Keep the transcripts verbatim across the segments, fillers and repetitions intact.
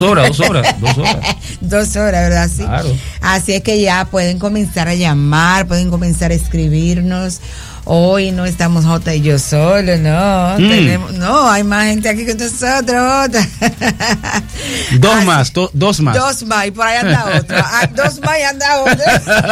horas, dos horas, dos horas. Dos horas, ¿verdad? Sí. Claro. Así es que ya pueden comenzar a llamar, pueden comenzar a escribirnos. Hoy no estamos Jota y yo solo, no. Mm. Tenemos, no, hay más gente aquí que nosotros, Jota. Dos Así, más, do, dos más. Dos más, y por ahí anda otro. Ah, dos más y anda otro.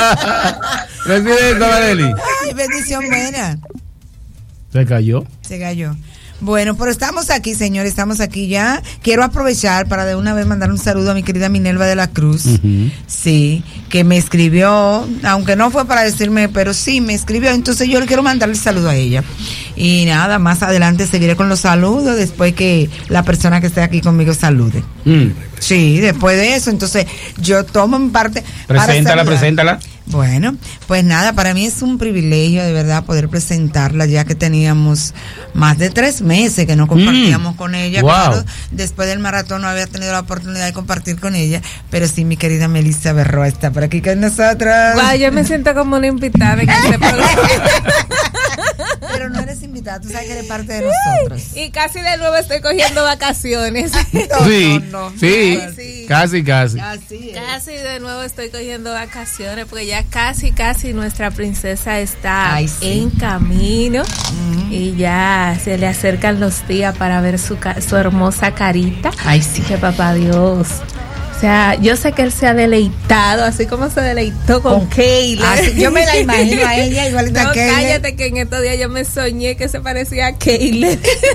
Presidenta Vareli. Ay, bendición buena. ¿Se cayó? Se cayó. Bueno, pero estamos aquí, señor, estamos aquí ya. Quiero aprovechar para de una vez mandar un saludo a mi querida Minerva de la Cruz. Uh-huh. Sí, que me escribió, aunque no fue para decirme, pero sí me escribió. Entonces yo le quiero mandarle el saludo a ella. Y nada, más adelante seguiré con los saludos después que la persona que esté aquí conmigo salude. Mm. Sí, después de eso, entonces yo tomo mi parte. Preséntala, preséntala. Bueno, pues nada, para mí es un privilegio de verdad poder presentarla, ya que teníamos más de tres meses que no compartíamos mm, con ella. Wow. Claro, después del maratón no había tenido la oportunidad de compartir con ella, pero sí, mi querida Melissa Berroa está por aquí con nosotros. Wow, yo me siento como una invitada en este programa. Pero no eres invitada, tú sabes que eres parte de nosotros. Y casi de nuevo estoy cogiendo vacaciones. No, sí, no, no, sí, no, sí, casi, casi. Así es. Casi de nuevo estoy cogiendo vacaciones porque ya casi, casi nuestra princesa está Ay, sí. en camino mm. y ya se le acercan los días para ver su, su hermosa carita. Ay, sí. Que papá Dios. O sea, yo sé que él se ha deleitado, así como se deleitó con, con Keila. Ah, sí, yo me la imagino a ella igualita no, a Keila. Cállate, que en estos días yo me soñé que se parecía a Keila.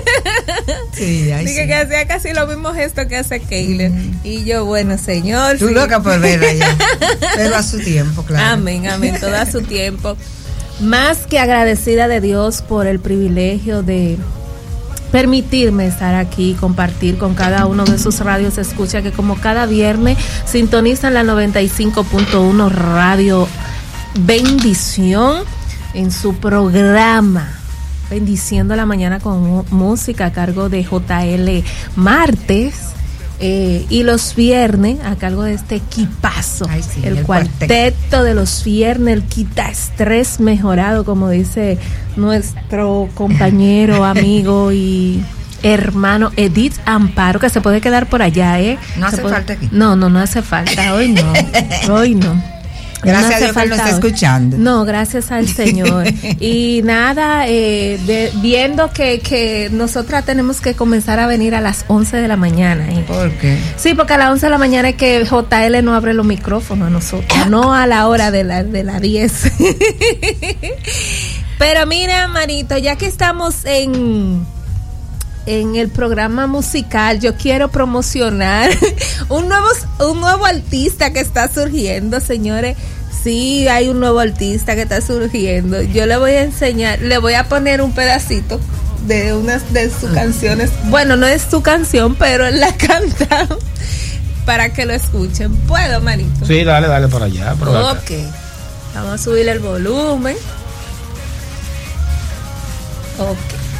Sí, ay, Dije sí. que hacía casi los mismos gestos que hace Keila. Mm. Y yo, bueno, señor. Tú sí. loca por verla ya. Pero a su tiempo, claro. Amén, amén, todo a su tiempo. Más que agradecida de Dios por el privilegio de permitirme estar aquí, compartir con cada uno de sus radios escucha que como cada viernes sintonizan la noventa y cinco punto uno Radio Bendición en su programa Bendiciendo la Mañana con Música a cargo de J L Martes. Eh, y los viernes a cargo de este equipazo. Ay, sí, el, el cuarteto, cuarteto de los viernes, el quita estrés mejorado, como dice nuestro compañero, amigo y hermano Edith Amparo, que se puede quedar por allá, ¿eh? No hace puede... falta aquí. No, no, no hace falta, hoy no, hoy no. Gracias no a Dios que lo está escuchando. No, gracias al Señor. Y nada, eh, de, viendo que, que nosotras tenemos que comenzar a venir a las once de la mañana. ¿eh? ¿Por qué? Sí, porque a las once de la mañana es que J L no abre los micrófonos a nosotros, no a la hora de la de las diez. Pero mira, Marito, ya que estamos en... en el programa musical, yo quiero promocionar un nuevo un nuevo artista que está surgiendo, señores. Sí, hay un nuevo artista que está surgiendo. Yo le voy a enseñar, le voy a poner un pedacito de unas de sus canciones. Bueno, no es su canción, pero él la canta para que lo escuchen. ¿Puedo, manito? Sí, dale, dale por allá. Por ok, acá. Vamos a subir el volumen. Ok.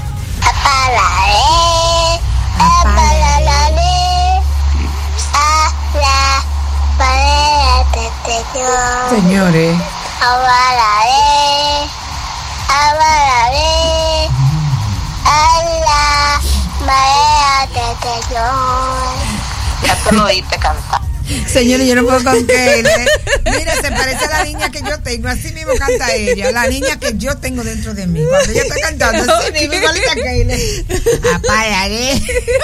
Apalaré, apalaré, a la pared de Dios. Señores. Apalaré, apalaré, a la pared de Dios. Ya te lo oíste cantar. Señores, yo no puedo con Keila. Mira, se parece a la niña que yo tengo. Así mismo canta ella. La niña que yo tengo dentro de mí. Cuando ella está cantando, así mismo, igualita a Keila. Apagaré.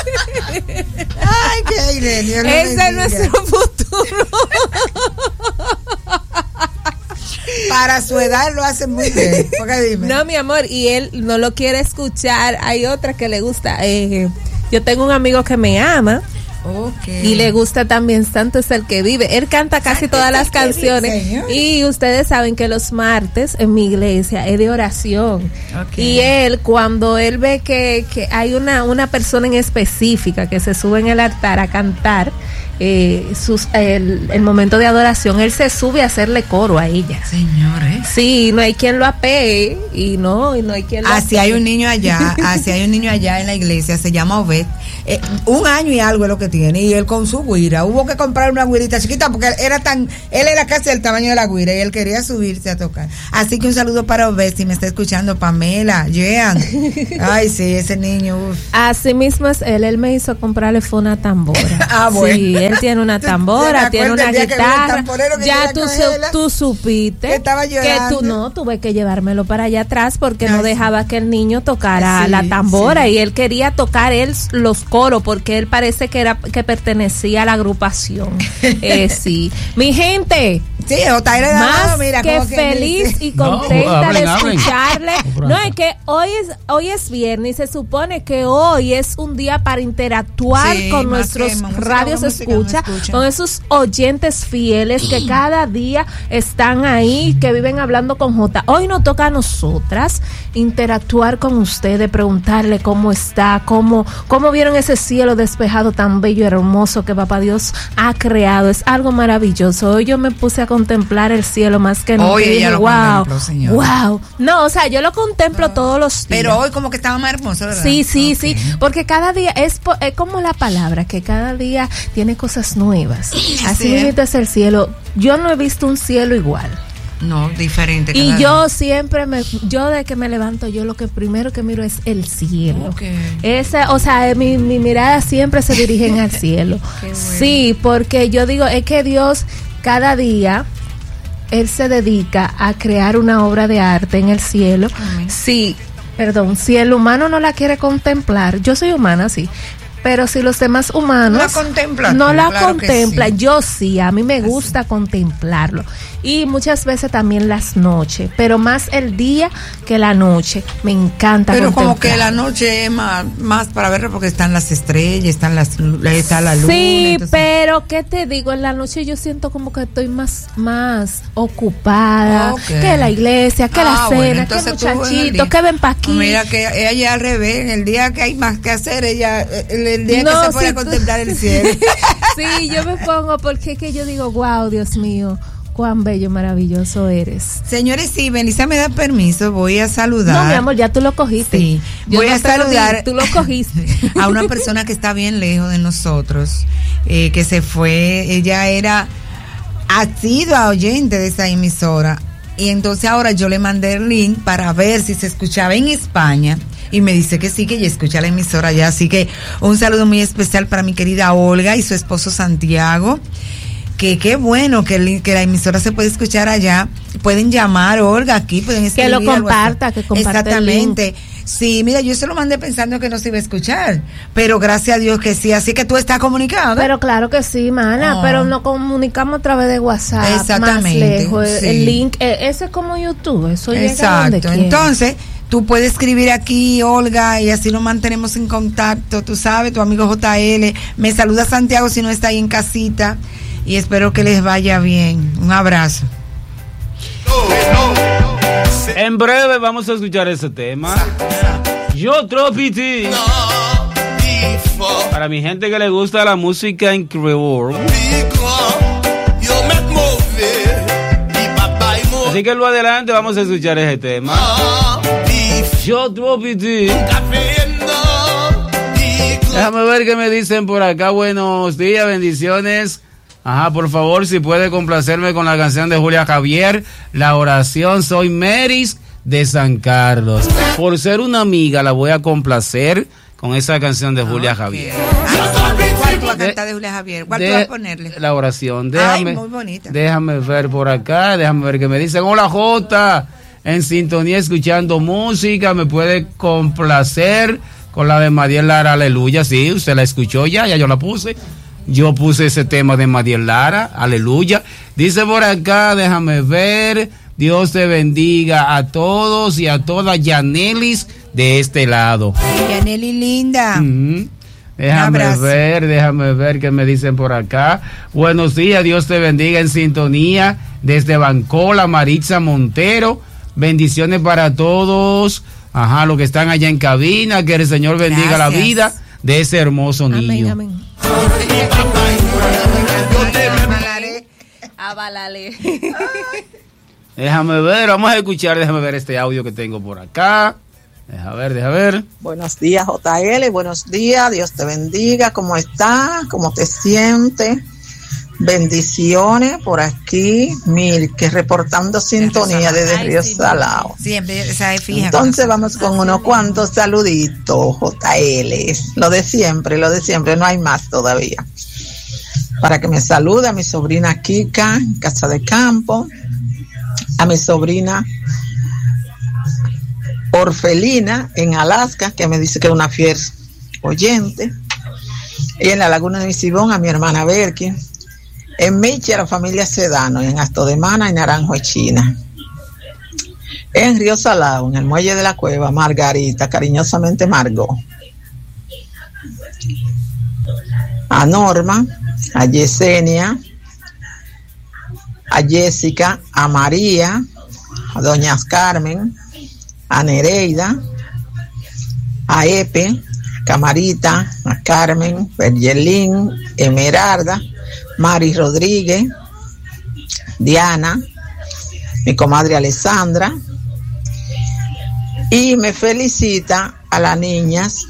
Ay, Keila, Dios lo ese es nuestro futuro. Para su edad lo hace muy bien. Porque dime. No, mi amor, y él no lo quiere escuchar. Hay otra que le gusta. Eh, yo tengo un amigo que me ama. Okay. Y le gusta también Santo es el que vive. Él canta casi todas las canciones. Vive, y ustedes saben que los martes en mi iglesia es de oración. Okay. Y él, cuando él ve que, que hay una, una persona en específica que se sube en el altar a cantar eh, sus, el, el momento de adoración, él se sube a hacerle coro a ella. Señores. Sí, no hay quien lo apee. Y no, y no hay quien lo Así apee. Hay un niño allá, así hay un niño allá en la iglesia, se llama Obed. Eh, un año y algo es lo que tiene. Y él con su guira. Hubo que comprar una guirita chiquita porque él era tan, él era casi el tamaño de la guira y él quería subirse a tocar. Así que un saludo para Obed, si me está escuchando, Pamela, Jean. Ay, sí, ese niño. Uf. Así mismo es él. Él me hizo comprarle fue una tambora. Ah, bueno. Sí, él tiene una tambora, tiene una guitarra. Ya tú, su, tú supiste que estaba llorando. Que tú no, tuve que llevármelo para allá atrás porque Ay, no dejaba que el niño tocara sí, la tambora sí. Y él quería tocar él los coros porque él parece que era que pertenecía a la agrupación. eh, sí, mi gente. Sí, Otaire más mira, que feliz dice. Y contenta no, hablen, de escucharle. Hablen. No, es que hoy es hoy es viernes y se supone que hoy es un día para interactuar sí, con nuestros que, radios escucha, con esos oyentes fieles que cada día están ahí, que viven hablando con J. Hoy nos toca a nosotras interactuar con ustedes, preguntarle cómo está, cómo, cómo vieron ese cielo despejado tan bello y hermoso que Papá Dios ha creado. Es algo maravilloso. Hoy yo me puse a contemplar el cielo más que nunca. Hoy ella lo wow, señor. Wow. No, o sea, yo lo contemplo no. todos los días. Pero hoy como que estaba más hermoso, ¿verdad? Sí, sí, okay. sí, porque cada día es, es como la palabra, que cada día tiene cosas nuevas. Así sí, mismo es el cielo. Yo no he visto un cielo igual. No, diferente. Y yo día. siempre me, yo de que me levanto, yo lo que primero que miro es el cielo. Okay. Esa, o sea, mi, mi mirada siempre se dirige al cielo. Bueno. Sí, porque yo digo, es que Dios cada día él se dedica a crear una obra de arte en el cielo. Amén. Sí, perdón, si el humano no la quiere contemplar, yo soy humana, sí. Pero si los demás humanos la contemplan, no la claro contemplan, sí. yo sí, a mí me Así. gusta contemplarlo. Y muchas veces también las noches, pero más el día que la noche. Me encanta pero contemplar. Como que la noche es más, más para verlo porque están las estrellas, están las, está la luna. Sí, entonces... pero ¿qué te digo? En la noche yo siento como que estoy más, más ocupada, okay. que la iglesia, que ah, la cena, bueno, que muchachitos, que ven pa' aquí. Mira que ella al revés, en el día que hay más que hacer, ella... El, el día no, que se pone si a contemplar tú... el cielo. Sí, yo me pongo porque es que yo digo, wow, Dios mío, cuán bello, maravilloso eres. Señores, si Belisa me da permiso, voy a saludar. No, mi amor, ya tú lo cogiste. Sí, yo voy no a saludar. Tú lo cogiste. A una persona que está bien lejos de nosotros, eh, que se fue. Ella era asidua oyente de esa emisora. Y entonces ahora yo le mandé el link para ver si se escuchaba en España. Y me dice que sí, que ella escucha la emisora ya. Así que un saludo muy especial para mi querida Olga y su esposo Santiago. Que qué bueno que, el, que la emisora se puede escuchar allá. Pueden llamar, Olga, aquí, pueden escribir. Que lo comparta, que comparte. Exactamente. El link. Sí, mira, yo se lo mandé pensando que no se iba a escuchar. Pero gracias a Dios que sí. Así que tú estás comunicado. Pero claro que sí, mana. Oh. Pero nos comunicamos a través de WhatsApp. Exactamente. Más lejos. Sí. El link, ese es como YouTube. Eso llega Exacto. donde quiera. Entonces... Tú puedes escribir aquí, Olga, y así nos mantenemos en contacto. Tú sabes, tu amigo J L. Me saluda Santiago si no está ahí en casita. Y espero que les vaya bien. Un abrazo. En breve vamos a escuchar ese tema. Yo Tropiti. Para mi gente que le gusta la música en creole. Así que lo adelante vamos a escuchar ese tema. Yo Tropiti. Déjame ver qué me dicen por acá. Buenos días, bendiciones. Ajá, por favor, si puede complacerme con la canción de Julia Javier, La Oración. Soy Meris de San Carlos. Por ser una amiga, la voy a complacer con esa canción de Julia okay. Javier. ¿Cuál tú vas a cantar de Julia Javier? ¿Cuál de, tú vas a ponerle? La Oración. Déjame, Ay, muy bonita. Déjame ver por acá, déjame ver qué me dicen. Hola, Jota. En sintonía, escuchando música, me puede complacer con la de Madiel Lara, Aleluya. Sí, usted la escuchó ya, ya yo la puse. Yo puse ese tema de Madiel Lara, Aleluya. Dice por acá, déjame ver, Dios te bendiga a todos y a todas Yanelis de este lado. Yaneli linda. Uh-huh. Déjame ver, déjame ver qué me dicen por acá. Buenos días, Dios te bendiga en sintonía desde Bancola, Maritza Montero. Bendiciones para todos. Ajá, los que están allá en cabina, que el Señor bendiga Gracias. La vida de ese hermoso niño. Amén, amén. Avalale. Déjame ver, vamos a escuchar, déjame ver este audio que tengo por acá. Deja ver, deja ver. Buenos días, J L, buenos días, Dios te bendiga, ¿cómo estás? ¿Cómo te sientes? Bendiciones por aquí, Milke, reportando sintonía desde Río Salado. Siempre, esa es fija. Entonces vamos con unos cuantos saluditos, J L, lo de siempre, lo de siempre, no hay más todavía. Para que me salude a mi sobrina Kika, en Casa de Campo, a mi sobrina Orfelina en Alaska, que me dice que es una fiel oyente, y en la Laguna de Visibón a mi hermana Berkin, en Michi a la familia Sedano, y en Asto de Mana y Naranjo de China, en Río Salado, en el Muelle de la Cueva, Margarita, cariñosamente Margot, a Norma, a Yesenia, a Jessica, a María, a Doña Carmen, a Nereida, a Epe, a Camarita, a Carmen, Bergelín, Emerarda, Mari Rodríguez, Diana, mi comadre Alessandra, y me felicita a las niñas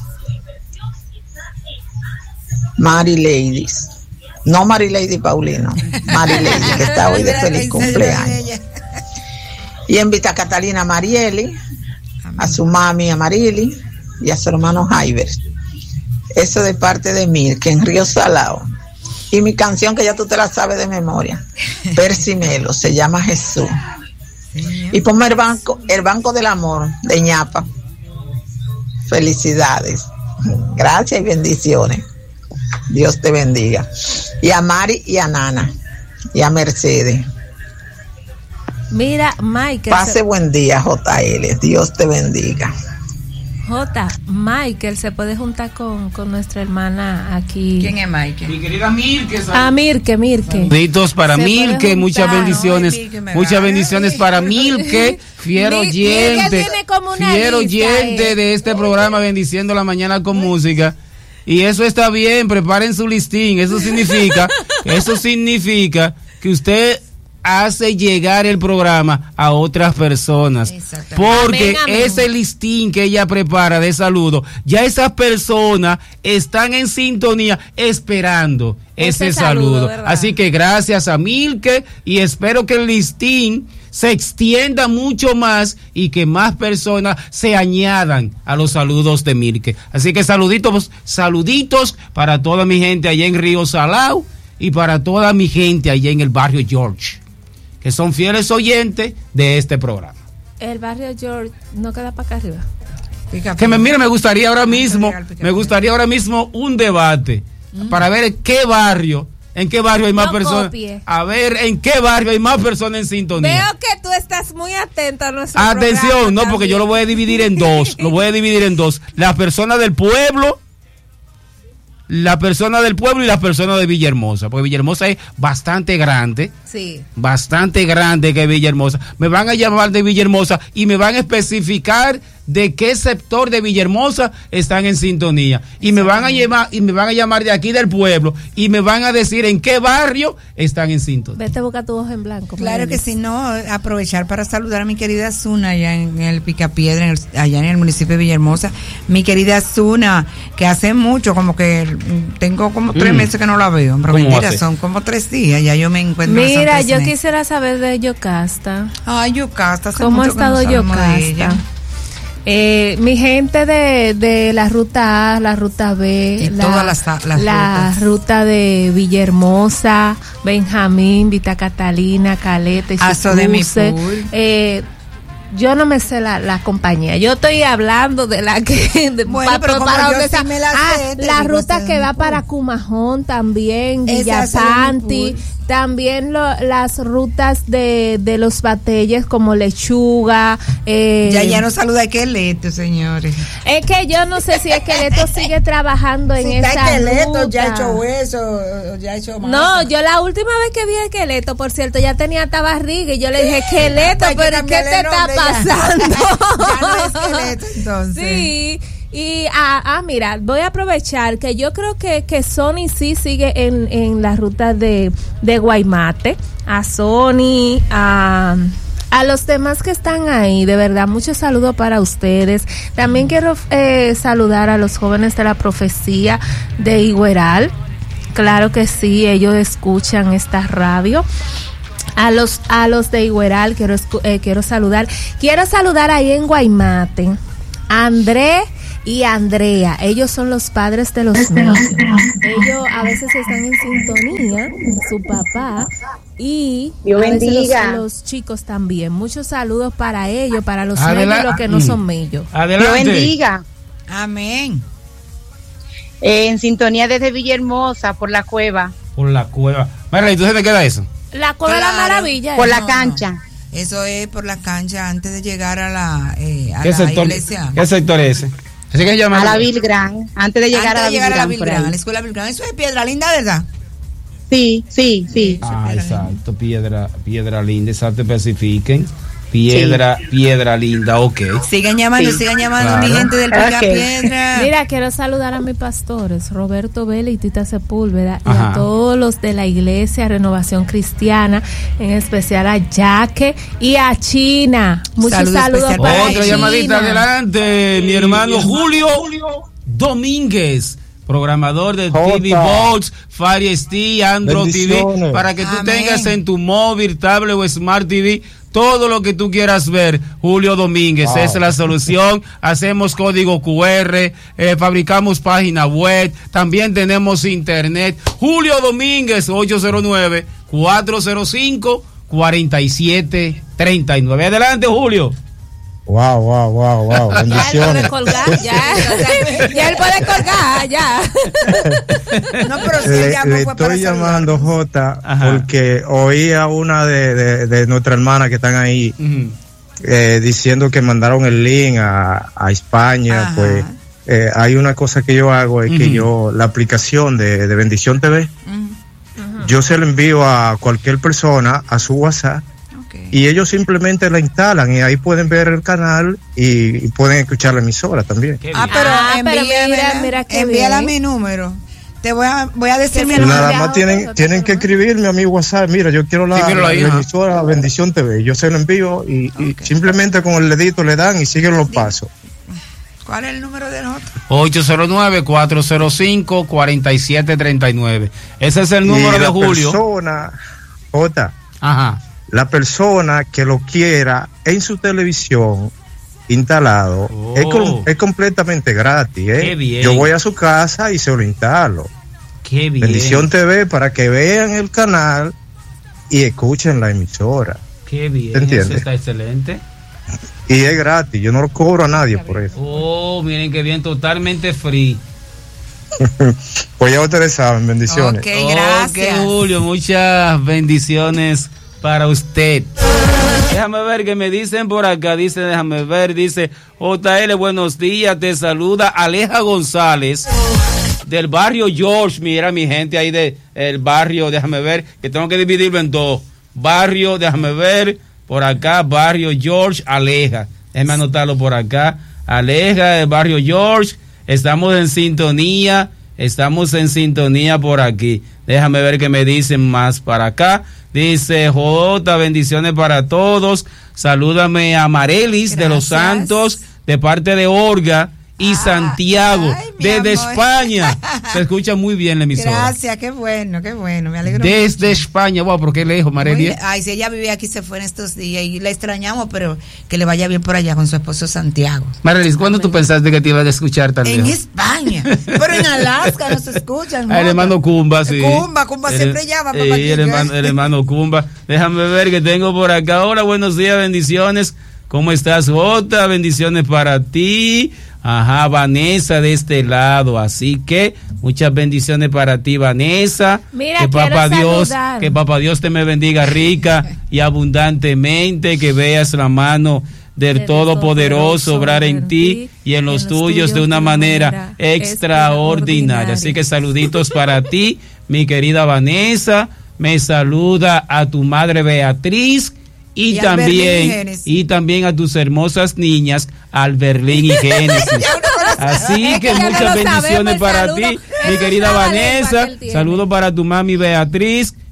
Mari Ladies, no Mari Lady Paulino, Mari Lady, que está hoy de feliz cumpleaños. Y invita a Catalina Marieli, a su mami Amarili y a su hermano Jaiber. Eso de parte de Milke en Río Salado. Y mi canción que ya tú te la sabes de memoria, Persimelo, se llama Jesús. Y ponme el banco, el banco del amor de Ñapa. Felicidades. Gracias y bendiciones. Dios te bendiga. Y a Mari y a Nana y a Mercedes. Mira, Michael. Pase se... buen día, J L. Dios te bendiga. J, Michael se puede juntar con, con nuestra hermana aquí. ¿Quién es Michael? Mi querida Milke. Ah, Mirke, Mirke. Saluditos para Milke, muchas bendiciones. No, Milke muchas bendiciones para Milke, fiel oyente. Fiel oyente eh. de este programa, bendiciendo la mañana con música. Y eso está bien, preparen su listín. Eso significa, eso significa que usted hace llegar el programa a otras personas, porque amén, amén. Ese listín que ella prepara de saludo, ya esas personas están en sintonía esperando ese, ese saludo, saludo así que gracias a Milke y espero que el listín se extienda mucho más y que más personas se añadan a los saludos de Milke. Así que saluditos, saluditos para toda mi gente allá en Río Salado y para toda mi gente allá en el barrio George, que son fieles oyentes de este programa. El barrio George no queda para acá arriba. Pica, que me mire, me gustaría ahora mismo, pica, pica, me gustaría ahora mismo un debate mm. para ver qué barrio, en qué barrio hay más no personas. Copie. A ver en qué barrio hay más personas en sintonía. Veo que tú estás muy atento a nuestro Atención, programa, no, porque yo lo voy a dividir en dos, lo voy a dividir en dos. Las personas del pueblo, la persona del pueblo y la persona de Villahermosa, porque Villahermosa es bastante grande, sí, bastante grande que Villahermosa. Me van a llamar de Villahermosa y me van a especificar de qué sector de Villahermosa están en sintonía y me van a llamar y me van a llamar de aquí del pueblo y me van a decir en qué barrio están en sintonía. Vete a buscar tu hoja en blanco. Claro que si no, aprovechar para saludar a mi querida Zuna allá en el Picapiedra, en el, allá en el municipio de Villahermosa. Mi querida Zuna, que hace mucho, como que tengo como tres mm. meses que no la veo, pero mentira, hace? Son como tres días, ya yo me encuentro. Mira, yo meses. Quisiera saber de Yocasta. Ay, Yocasta, ¿cómo ha estado no Yocasta? Eh, mi gente de, de la ruta A, la ruta B, y la, todas las, las la rutas. Ruta de Villahermosa, Benjamín, Vita Catalina, Caleta y Aso de mi pool. Eh, yo no me sé la, la compañía. Yo estoy hablando de la que de, bueno, pa, pero como para yo sí me la ah, sé, la ruta que va para Cumajón también, Villa Santi, también lo, las rutas de, de los batelles como Lechuga. Eh, ya ya no saluda a Esqueleto, señores. Es que yo no sé si Esqueleto sigue trabajando en si esa está Esqueleto, ruta. ya ha hecho eso, ya ha hecho más. No, yo la última vez que vi a Esqueleto, por cierto, ya tenía tabarriga y yo le dije, Esqueleto, pero ¿qué te está pasando? Ya no es Esqueleto, entonces. Sí. Y ah, ah, mira, voy a aprovechar que yo creo que, que Sony sí sigue en, en la ruta de, de Guaymate. A Sony, a, A los demás que están ahí, de verdad, muchos saludos para ustedes. También quiero eh, saludar a los jóvenes de la profecía de Igueral. Claro que sí, ellos escuchan esta radio. A los a los de Igueral quiero eh, quiero saludar. Quiero saludar ahí en Guaymate. André y Andrea, ellos son los padres de los niños. Ellos a veces están en sintonía, su papá y Dios a veces bendiga. los, los chicos también. Muchos saludos para ellos, para los Adela- mellos y los que no son mellos. Adelante. Dios bendiga. Amén. Eh, en sintonía desde Villahermosa, por la cueva, Por la cueva. Mira, ¿y tú se te queda eso? La Cueva de la Claro. Maravilla. por ¿eh? la no, cancha. Eso es por la cancha antes de llegar a la, eh, a ¿Qué la sector, iglesia. ¿Qué sector es ese? Así que se llama. A la Vilgrán, antes de llegar, Antes de llegar a a la la Vilgrán. por Vilgrán, a ahí. la escuela Vilgrán. Eso es Piedra Linda, ¿verdad? Sí, sí, sí. Ah, Piedra exacto, piedra, piedra linda, exacto, especifiquen. Piedra, sí. Piedra linda, ok. Sigan llamando, Sí. sigan llamando, Claro. mi gente del Pica Ok. Piedra. Mira, quiero saludar a mis pastores, Roberto Vélez y Tita Sepúlveda, y Ajá. a todos los de la Iglesia Renovación Cristiana, en especial a Jaque y a China. Muchos Saludo saludos especial para para Otra China. llamadita adelante, mi hermano Julio Domínguez, programador de Jota. T V Box, Fire Stick, Android T V, Bendiciones. para que tú Amén. tengas en tu móvil, tablet o Smart T V todo lo que tú quieras ver. Julio Domínguez, Wow. esa es la solución. Hacemos código Q R, eh, fabricamos página web, también tenemos internet. Julio Domínguez, ocho cero nueve, cuatro cero cinco, cuatro siete tres nueve. Adelante, Julio. Wow, wow, wow, wow. Ya él puede Bendiciones. colgar, ya. Ya él puede colgar, ya. No, pero si Le, él llamó le fue para estoy llamando, saludar. Jota, Ajá. porque oí a una de, de, de nuestras hermanas que están ahí Ujú. eh, diciendo que mandaron el link a, a España. Ajá. Pues eh, hay una cosa que yo hago, es que Ujú. yo, la aplicación de, de Bendición T V, Mm, yo se la envío a cualquier persona a su WhatsApp. ok. Y ellos simplemente la instalan y ahí pueden ver el canal y, y pueden escuchar la emisora también. Qué Ah, bien. pero Ah, pero envíamela, mira, mira qué envíala bien. mi número. Te voy a, voy a decir mi Pero número. Nada ya más otro, tienen, otro, tienen otro, que ¿no? escribirme a mi WhatsApp. Mira, yo quiero la, Sí, míralo ahí, la ajá. emisora Bendición T V. Yo se lo envío y, y Ok. simplemente con el dedito le dan y siguen los pasos. ¿Cuál es el número de nosotros? ocho cero nueve, cuatro cero cinco, cuatro siete tres nueve. Ese es el número y de la Julio. persona, Jota, Ajá. la persona que lo quiera en su televisión instalado Oh. es, com- es completamente gratis. ¿eh? Qué bien. Yo voy a su casa y se lo instalo. Qué bien. Bendición T V para que vean el canal y escuchen la emisora. Qué bien. ¿Te entiendes? Eso está excelente. Y es gratis, yo no lo cobro a nadie por eso. Oh, miren qué bien, totalmente free. Pues ya ustedes saben, bendiciones. Ok, gracias. Ok, Julio, muchas bendiciones para usted. Déjame ver que me dicen por acá, dice, déjame ver, dice J L, buenos días, te saluda Aleja González del barrio George. Mira mi gente ahí de el barrio, déjame ver, que tengo que dividirlo en dos. Barrio, déjame ver, por acá, barrio George, Aleja. Déjame anotarlo por acá. Aleja del barrio George, estamos en sintonía, estamos en sintonía por aquí. Déjame ver qué me dicen más para acá. Dice J, bendiciones para todos. Salúdame a Marelis de los Gracias. Santos, de parte de Orga y Ah, Santiago, ay, mi desde amor. España. Se escucha muy bien la emisora. Gracias, qué bueno, qué bueno, me alegro Desde mucho. España, wow, ¿por qué lejos, Muy Marelis? le- Ay, si ella vive aquí, se fue en estos días y la extrañamos, pero que le vaya bien por allá con su esposo Santiago. Marelis, ¿cuándo tú pensaste que te ibas a escuchar tan En lejos? España, pero en Alaska nos escuchan. Ah, el hermano Cumba, sí. Cumba, Cumba El- siempre llama. sí, papá, que el yo- hermano, el hermano Cumba. Déjame ver que tengo por acá. Hola, buenos días, bendiciones. ¿Cómo estás, Jota? Bendiciones para ti. Ajá, Vanessa de este lado. Así que muchas bendiciones para ti, Vanessa. Mira, que quiero papá Dios, saludar. que papá Dios te me bendiga rica y abundantemente, que veas la mano del Del Todopoderoso obrar en ti y en los tuyos de una manera extraordinaria. Así que saluditos para ti, mi querida Vanessa. Me saluda a tu madre Beatriz y, Y a también Berlín y Génesis. y también a tus hermosas niñas Alberlín y Génesis. Así Es que que ya no muchas lo bendiciones sabemos, el para saludo ti, es mi querida una lengua Vanessa. que él tiene. Saludos para tu mami Beatriz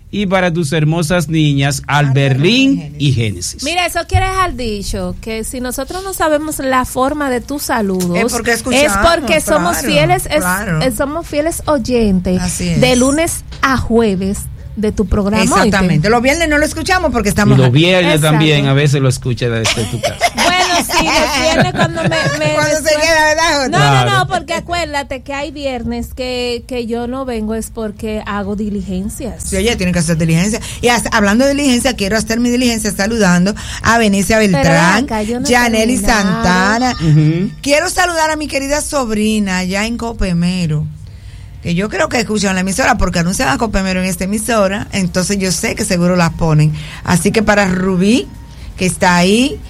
y para tus hermosas niñas, Alberlín y Génesis. Mira, eso quiere dejar dicho, que si nosotros no sabemos la forma de tus saludos, es porque, es porque somos claro, fieles, claro. Es, somos fieles oyentes es. de lunes a jueves de tu programa. Exactamente. ¿Oíste? Los viernes no lo escuchamos porque estamos. Y los viernes Exacto. también a veces lo escucha desde tu casa. Bueno, sí, los viernes cuando me, me cuando después... se queda, ¿verdad? No, Claro. no, no, porque acuérdate que hay viernes que, que yo no vengo es porque hago diligencias. Sí, oye, tienen que hacer diligencia. Y hasta, hablando de diligencia, quiero hacer mi diligencia saludando a Venecia Beltrán, acá, yo no Janely terminado. Santana. Uh-huh. Quiero saludar a mi querida sobrina allá en Copemero, que yo creo que escuchan la emisora porque anuncian a Copemero en esta emisora, entonces yo sé que seguro las ponen. Así que para Rubí, que está ahí,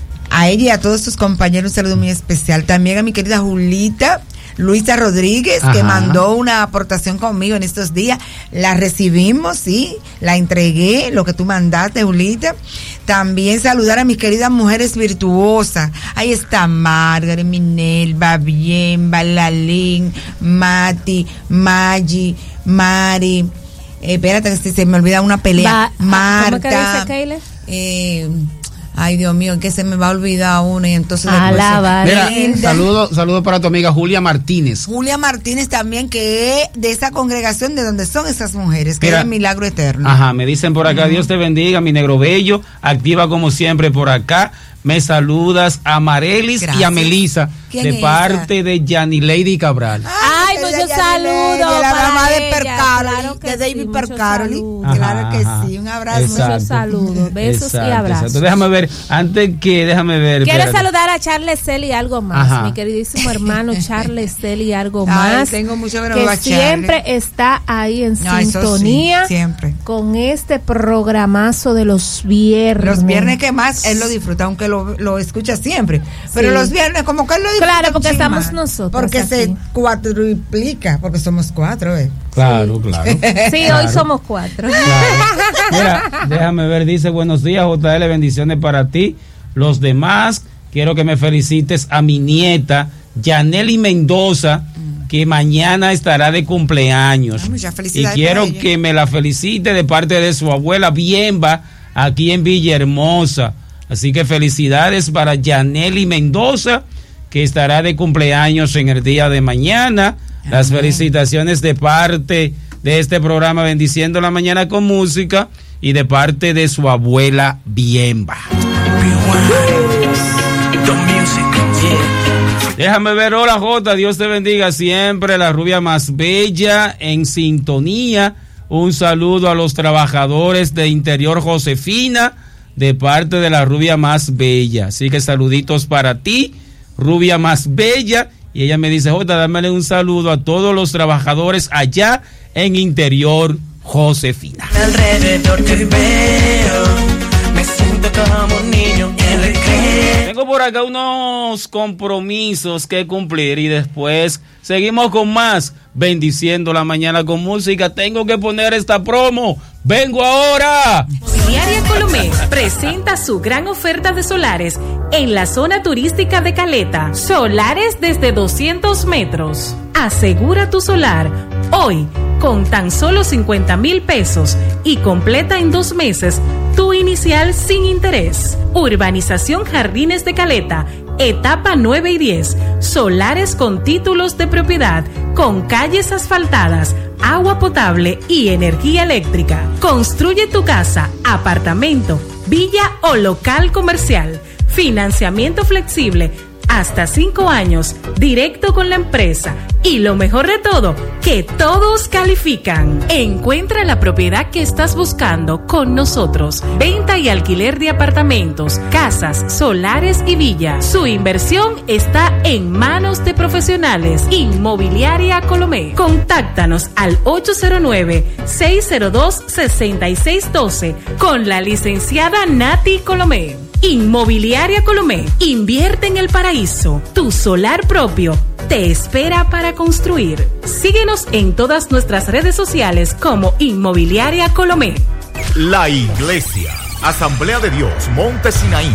a ella y a todos sus compañeros un saludo muy especial. También a mi querida Julita Luisa Rodríguez, Ajá. que mandó una aportación conmigo en estos días. La recibimos, sí, la entregué, lo que tú mandaste, Julita. También saludar a mis queridas mujeres virtuosas. Ahí está Margaret, Minelva, Bienva, Lalín, Mati, Maggi, Mari. Eh, espérate, que se me olvida una pelea. Va, Marta. ¿Cómo que dice Keila? Eh, ay, Dios mío, que se me va a olvidar uno y entonces Alaba, Mira, saludos saludo para tu amiga Julia Martínez. Julia Martínez también, que es de esa congregación de donde son esas mujeres, que Mira, es el Milagro Eterno. Ajá, me dicen por acá, uh-huh. Dios te bendiga, mi negro bello, activa como siempre por acá. Me saludas a Marelis Gracias. Y a Melisa de parte esa? De Yanni Lady Cabral. Ay, muchos saludos. De la mamá de Percaro, claro de David sí, Percaroli. Claro que ajá, sí, un abrazo. Exacto. Muchos saludos, besos exacto, y abrazos. Exacto. Déjame ver, antes que, déjame ver. Quiero espérate. saludar a Charles Celi algo más, ajá. mi queridísimo hermano Charles Celi algo más. Ay, tengo mucho que que siempre está ahí en no, sintonía sí, siempre. Con este programazo de los viernes. Los viernes que más él lo disfruta, aunque lo, lo escucha siempre, pero sí. los viernes como que él lo disfruta. Claro, porque estamos más, nosotros porque aquí. Se cuatriplica, porque somos cuatro, ¿eh? Claro, sí. claro. Sí, claro. hoy somos cuatro. Claro. Mira, déjame ver, dice, buenos días, J L, bendiciones para ti. Los demás, quiero que me felicites a mi nieta, Yaneli Mendoza, mm. que mañana estará de cumpleaños. Ay, muchas felicidades. Y quiero que me la felicite de parte de su abuela Bienva, aquí en Villahermosa. Así que felicidades para Yaneli Mendoza, que estará de cumpleaños en el día de mañana. Amén. Las felicitaciones de parte de este programa Bendiciendo la Mañana con Música y de parte de su abuela Bienva. Déjame ver, hola Jota, Dios te bendiga siempre, la rubia más bella en sintonía. Un saludo a los trabajadores de Interior Josefina, de parte de la rubia más bella. Así que saluditos para ti, rubia más bella. Y ella me dice, Jota, dámele un saludo a todos los trabajadores allá en Interior Josefina. Alrededor te veo, me siento como un niño en recreo. Tengo por acá unos compromisos que cumplir y después seguimos con más Bendiciendo la Mañana con Música. Tengo que poner esta promo. ¡Vengo ahora! Mobiliaria Colomé presenta su gran oferta de solares en la zona turística de Caleta. Solares desde doscientos metros. Asegura tu solar hoy con tan solo cincuenta mil pesos y completa en dos meses tu inicial sin interés. Urbanización Jardines de Caleta, etapa nueve y diez. Solares con títulos de propiedad, con calles asfaltadas, agua potable y energía eléctrica. Construye tu casa, apartamento, villa o local comercial. Financiamiento flexible hasta cinco años, directo con la empresa. Y lo mejor de todo, que todos califican. Encuentra la propiedad que estás buscando con nosotros. Venta y alquiler de apartamentos, casas, solares y villas. Su inversión está en manos de profesionales. Inmobiliaria Colomé. Contáctanos al ocho cero nueve, seis cero dos, seis seis uno dos con la licenciada Nati Colomé. Inmobiliaria Colomé. Invierte en el paraíso. Tu solar propio te espera para construir. Síguenos en todas nuestras redes sociales como Inmobiliaria Colomé. La Iglesia Asamblea de Dios Monte Sinaí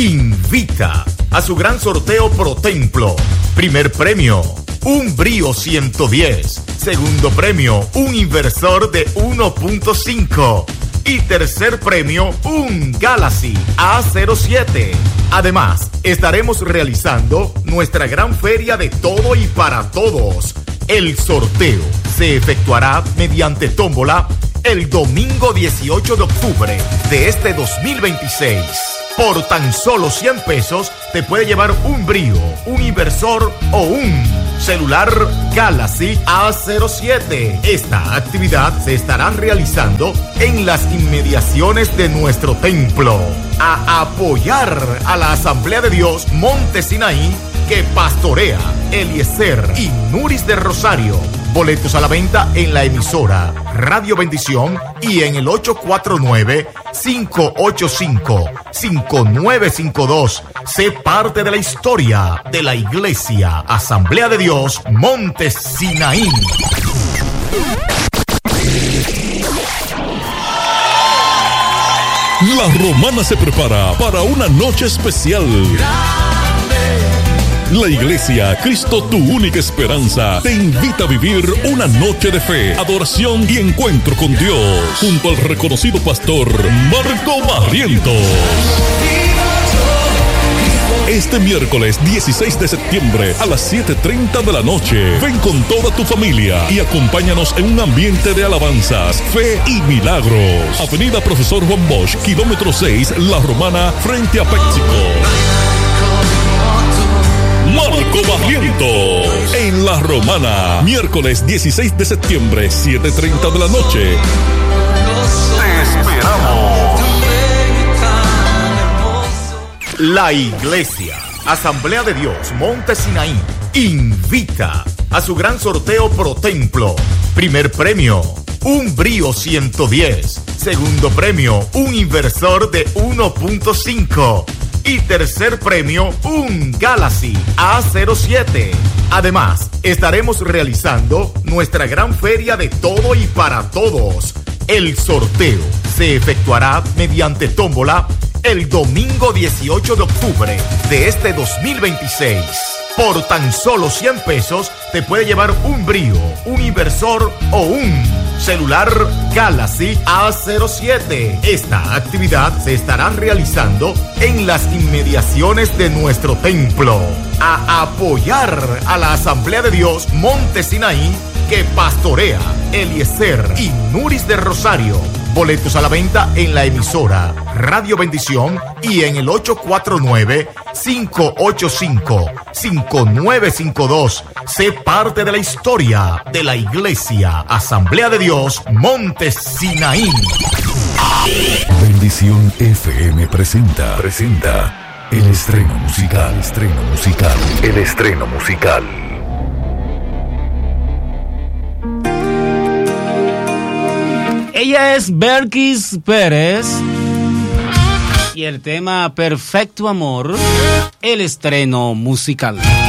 invita a su gran sorteo Pro Templo. Primer premio, un Brío ciento diez. Segundo premio, un inversor de uno punto cinco. Y tercer premio, un Galaxy A cero siete. Además, estaremos realizando nuestra gran feria de todo y para todos. El sorteo se efectuará mediante tómbola el domingo dieciocho de octubre de este dos mil veintiséis. Por tan solo cien pesos te puede llevar un brío, un inversor o un celular Galaxy A cero siete. Esta actividad se estará realizando en las inmediaciones de nuestro templo. A apoyar a la Asamblea de Dios Monte Sinaí, que pastorea Eliezer y Nuris de Rosario. Boletos a la venta en la emisora Radio Bendición y en el ocho cuatro nueve, cinco ocho cinco, cinco nueve cinco dos. Sé parte de la historia de la Iglesia Asamblea de Dios Monte Sinaí. La Romana se prepara para una noche especial. La Iglesia Cristo, tu única esperanza, te invita a vivir una noche de fe, adoración y encuentro con Dios, junto al reconocido pastor Marco Barrientos. Este miércoles dieciséis de septiembre a las siete treinta de la noche, ven con toda tu familia y acompáñanos en un ambiente de alabanzas, fe y milagros. Avenida Profesor Juan Bosch, kilómetro seis, La Romana, frente a Péxico. Marco Barrientos en La Romana, miércoles dieciséis de septiembre, siete treinta de la noche. Te esperamos. La Iglesia Asamblea de Dios Monte Sinaí invita a su gran sorteo Pro Templo. Primer premio, un Brío ciento diez. Segundo premio, un inversor de uno punto cinco. Y tercer premio, un Galaxy A cero siete. Además, estaremos realizando nuestra gran feria de todo y para todos. El sorteo se efectuará mediante tómbola el domingo dieciocho de octubre de este dos mil veintiséis. Por tan solo cien pesos te puede llevar un brío, un inversor o un celular Galaxy A cero siete. Esta actividad se estará realizando en las inmediaciones de nuestro templo. A apoyar a la Asamblea de Dios Monte Sinaí, que pastorea Eliezer y Nuris de Rosario. Boletos a la venta en la emisora Radio Bendición y en el ocho cuatro nueve, cinco ocho cinco, cinco nueve cinco dos. Sé parte de la historia de la Iglesia Asamblea de Dios Monte Sinaí. Bendición F M presenta, presenta el estreno musical, estreno musical, el estreno musical. Ella es Belkis Pérez y el tema Perfecto Amor, el estreno musical.